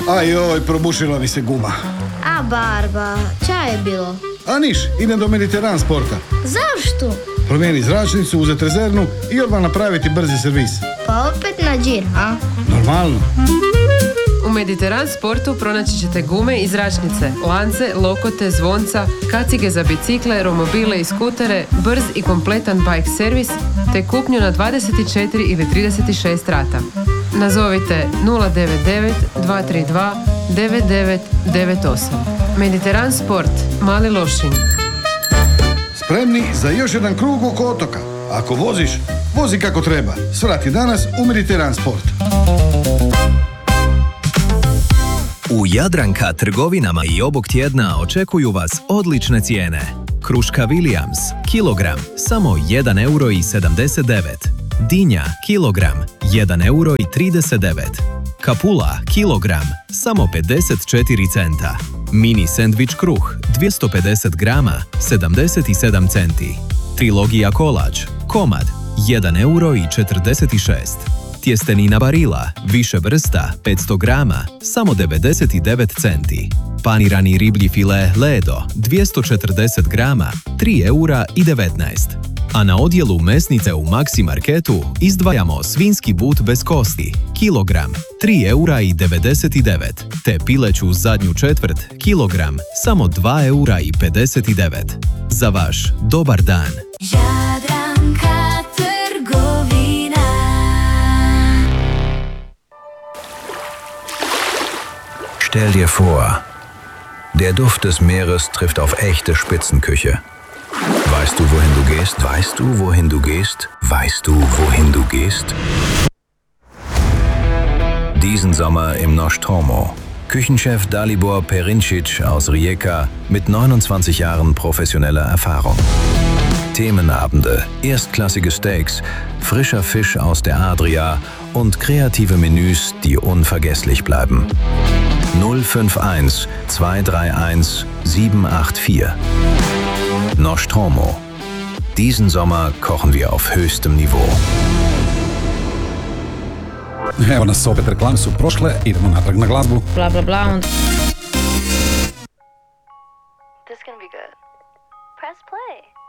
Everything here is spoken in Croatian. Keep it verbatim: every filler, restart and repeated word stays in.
Aj joj, probušila mi se guma. A Barba, ča je bilo? A niš, idem do Mediteran sporta. Zašto? Promijeni zračnicu, uzeti rezervnu i odmah napraviti brzi servis. Pa opet na džir, a? Normalno. U Mediteran sportu pronaći ćete gume i zračnice, lance, lokote, zvonca, kacige za bicikle, romobile i skutere, brz i kompletan bike servis, te kupnju na dvadeset četiri ili trideset šest rata. Nazovite nula devet devet dva tri dva devet devet devet osam. Mediteran sport, Mali Lošinj. Spremni za još jedan krug oko otoka. Ako voziš, vozi kako treba. Svrati danas u Mediteran sport. U Jadranka trgovinama i ovog tjedna očekuju vas odlične cijene. Kruška Williams, kilogram, samo jedan euro i sedamdeset devet. Dinja, kilogram, jedan euro i trideset devet. Kapula, kilogram, samo pedeset četiri centa. Mini sendvič kruh, dvjesto pedeset grama, sedamdeset sedam centi. Trilogija kolač, komad, jedan euro i četrdeset šest. Tjestenina Barilla, više vrsta, petsto grama, samo devedeset devet centi. Panirani riblji file Ledo, dvjesto četrdeset grama, tri eura i devetnaest. A na odjelu mesnice u Maxi Marketu izdvajamo svinjski but bez kosti, kilogram, tri eura i devedeset devet, te pileću zadnju četvrt, kilogram, samo dva eura i pedeset devet. Za vaš dobar dan. Jadranka trgovina. Stell dir vor, der Duft des Meeres trifft auf echte Spitzenküche. Weißt du, wohin du gehst? Weißt du, wohin du gehst? Weißt du, wohin du gehst? Diesen Sommer im Nostromo. Küchenchef Dalibor Perincic aus Rijeka mit neunundzwanzig Jahren professioneller Erfahrung. Themenabende, erstklassige Steaks, frischer Fisch aus der Adria und kreative Menüs, die unvergesslich bleiben. null fünf eins zwei drei eins sieben acht vier. Nostromo. Diesen Sommer kochen wir auf höchstem Niveau. Evo nas, opet reklame su prošle, idemo natrag na glazbu. Bla bla bla. Und... This can be good. Press play.